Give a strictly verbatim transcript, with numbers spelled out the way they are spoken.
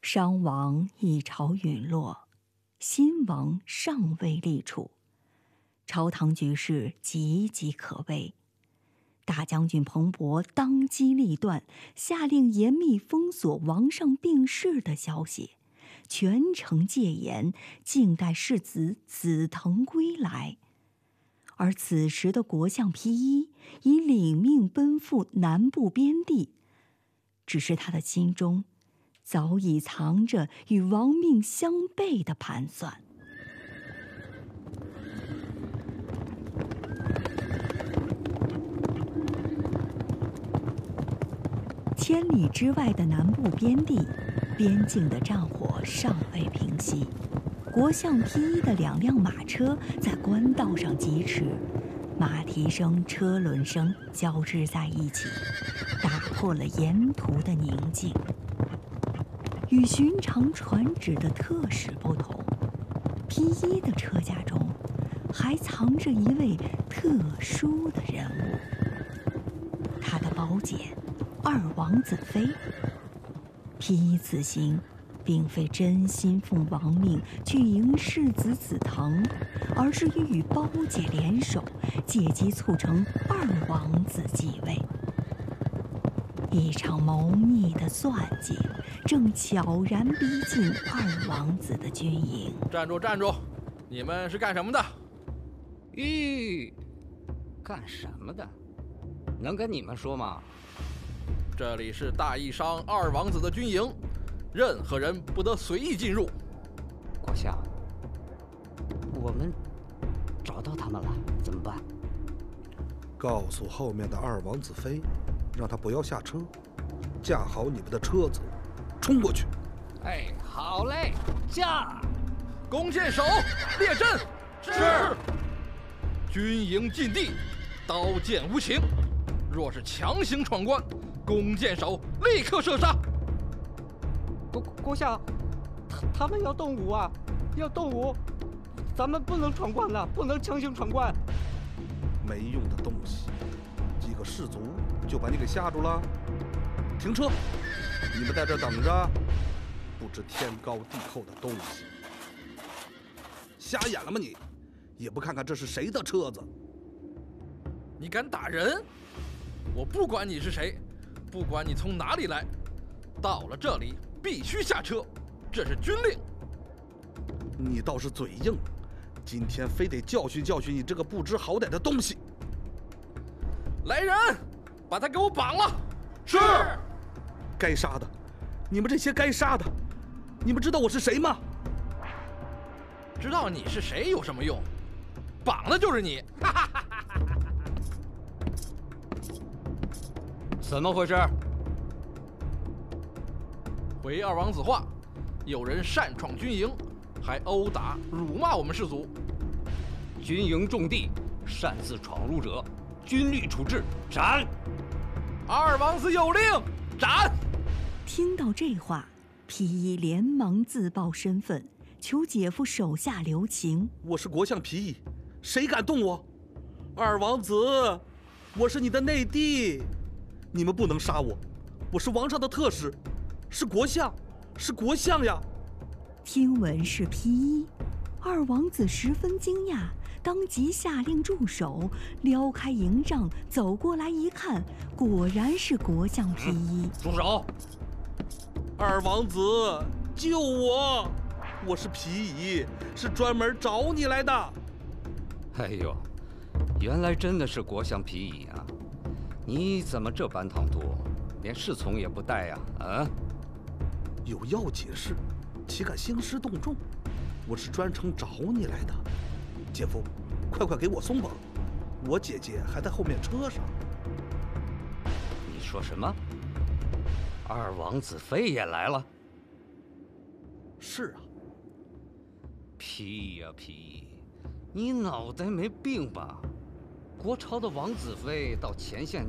商王一朝陨落，新王尚未立储，朝堂局势岌岌可危。大将军彭博当机立断，下令严密封锁王上病逝的消息，全城戒严，静待世子子腾归来。而此时的国相丕一已领命奔赴南部边地，只是他的心中早已藏着与亡命相悖的盘算。千里之外的南部边地，边境的战火尚未平息。国相丕一的两辆马车在官道上疾驰，马蹄声、车轮声交织在一起，打破了沿途的宁静。与寻常传旨的特使不同，丕一的车架中还藏着一位特殊的人物，他的胞姐二王子妃。丕一此行并非真心奉王命去迎世子子腾，而是欲与胞姐联手，借机促成二王子继位。一场谋逆的算计正悄然逼近二王子的军营。 站住，站住！你们是干什么的？ 咦，干什么的？能跟你们说吗？ 这里是大义商二王子的军营，任何人不得随意进入。 国相，我们找到他们了，怎么办？ 告诉后面的二王子妃，让他不要下车，架好你们的车子，冲过去。 哎，好嘞，驾！ 弓箭手列阵。 是。 军营禁地，刀剑无情。若是强行闯关，弓箭手立刻射杀。 国国相，他他们要动武啊，要动武，咱们不能闯关了，不能强行闯关。 没用的东西，几个士卒就把你给吓住了。停车！你们在这等着，不知天高地厚的东西。瞎眼了吗你？也不看看这是谁的车子？ 你敢打人？我不管你是谁，不管你从哪里来，到了这里必须下车，这是军令。 你倒是嘴硬，今天非得教训教训你这个不知好歹的东西。 来人，把他给我绑了！ 是。 该杀的，你们这些该杀的，你们知道我是谁吗？ 知道你是谁有什么用？绑的就是你！ 怎么回事？ 回二王子话，有人擅闯军营，还殴打、辱骂我们士卒。 军营重地，擅自闯入者，军律处置，斩！ 二王子有令，斩！ 听到这话，丕一连忙自报身份，求姐夫手下留情。 我是国相丕一，谁敢动我？二王子，我是你的内弟，你们不能杀我，我是王上的特使，是国相，是国相呀！ 听闻是丕一，二王子十分惊讶，当即下令驻守，撩开营帐走过来一看，果然是国相丕一。 住手！ 二王子，救我！我是丕一，是专门找你来的。 哎呦，原来真的是国相丕一啊！你怎么这般唐突，连侍从也不带呀？啊！ 有要紧事，岂敢兴师动众？我是专程找你来的，姐夫，快快给我松绑，我姐姐还在后面车上。 你说什么？二王子妃也来了？ 是啊。 丕一呀丕一，你脑袋没病吧？国朝的王子妃到前线